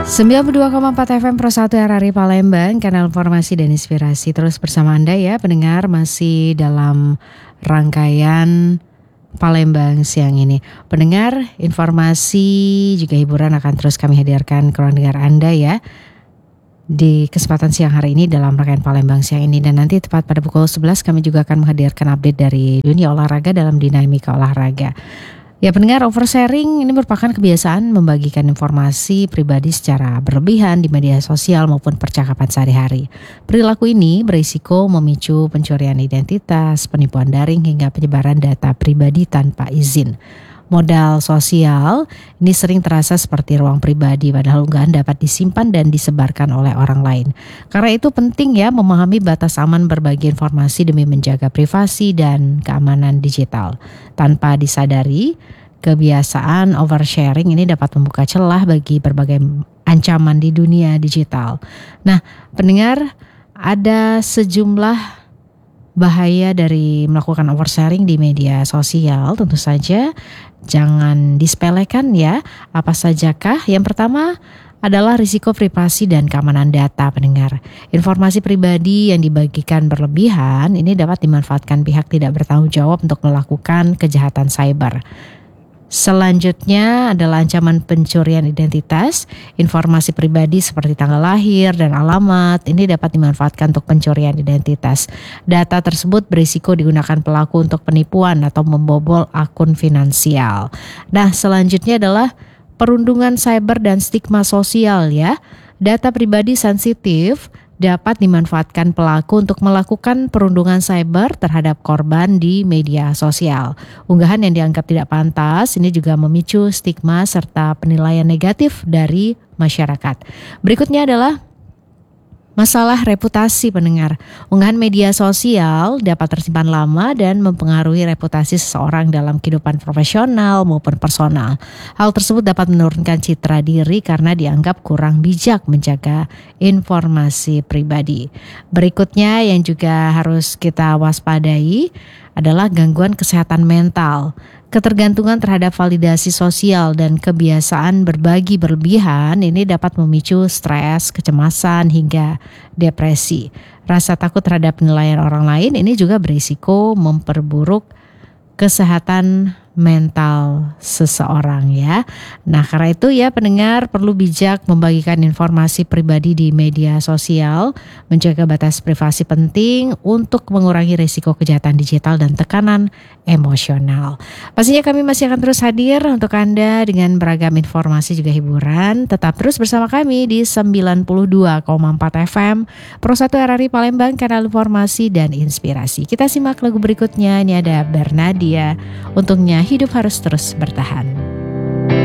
92,4 FM Pro 1 RRI Palembang, kanal informasi dan inspirasi. Terus bersama Anda ya pendengar, masih dalam rangkaian Palembang siang ini. Pendengar, informasi juga hiburan akan terus kami hadirkan ke ruang dengar Anda ya di kesempatan siang hari ini dalam rangkaian Palembang siang ini. Dan nanti tepat pada pukul 11 kami juga akan menghadirkan update dari dunia olahraga dalam dinamika olahraga. Ya pendengar, oversharing ini merupakan kebiasaan membagikan informasi pribadi secara berlebihan di media sosial maupun percakapan sehari-hari. Perilaku ini berisiko memicu pencurian identitas, penipuan daring hingga penyebaran data pribadi tanpa izin. Modal sosial ini sering terasa seperti ruang pribadi, padahal unggahan dapat disimpan dan disebarkan oleh orang lain. Karena itu penting ya memahami batas aman berbagi informasi demi menjaga privasi dan keamanan digital. Tanpa disadari, kebiasaan oversharing ini dapat membuka celah bagi berbagai ancaman di dunia digital. Nah, pendengar, ada sejumlah bahaya dari melakukan oversharing di media sosial. Tentu saja jangan disepelekan ya. Apa sajakah? Yang pertama adalah risiko privasi dan keamanan data pendengar. Informasi pribadi yang dibagikan berlebihan ini dapat dimanfaatkan pihak tidak bertanggung jawab untuk melakukan kejahatan cyber. Selanjutnya adalah ancaman pencurian identitas. Informasi pribadi seperti tanggal lahir dan alamat ini dapat dimanfaatkan untuk pencurian identitas. Data tersebut berisiko digunakan pelaku untuk penipuan atau membobol akun finansial. Nah, selanjutnya adalah perundungan cyber dan stigma sosial ya. Data pribadi sensitif dapat dimanfaatkan pelaku untuk melakukan perundungan cyber terhadap korban di media sosial. Unggahan yang dianggap tidak pantas ini juga memicu stigma serta penilaian negatif dari masyarakat. Berikutnya adalah masalah reputasi pendengar. Unggahan media sosial dapat tersimpan lama dan mempengaruhi reputasi seseorang dalam kehidupan profesional maupun personal. Hal tersebut dapat menurunkan citra diri karena dianggap kurang bijak menjaga informasi pribadi. Berikutnya yang juga harus kita waspadai adalah gangguan kesehatan mental. Ketergantungan terhadap validasi sosial dan kebiasaan berbagi berlebihan ini dapat memicu stres, kecemasan hingga depresi. Rasa takut terhadap penilaian orang lain ini juga berisiko memperburuk kesehatan mental seseorang ya. Nah, karena itu ya pendengar perlu bijak membagikan informasi pribadi di media sosial, menjaga batas privasi penting untuk mengurangi risiko kejahatan digital dan tekanan emosional. Pastinya kami masih akan terus hadir untuk Anda dengan beragam informasi juga hiburan. Tetap terus bersama kami di 92,4 FM Pro 1 RRI Palembang, kanal informasi dan inspirasi. Kita simak lagu berikutnya, ini ada Bernadia, untungnya hidup harus terus bertahan.